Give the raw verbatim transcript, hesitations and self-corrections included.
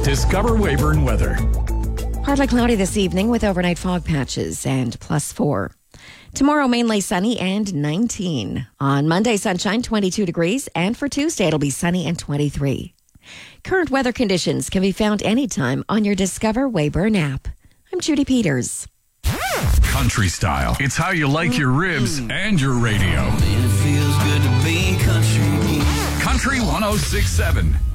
Discover Weyburn weather. Partly cloudy this evening with overnight fog patches and plus four. Tomorrow, mainly sunny and nineteen. On Monday, sunshine, twenty-two degrees. And for Tuesday, it'll be sunny and twenty-three. Current weather conditions can be found anytime on your Discover Weyburn app. I'm Judy Peters. Country style. It's how you like your ribs and your radio. Man, it feels good to be country. Country one oh six point seven.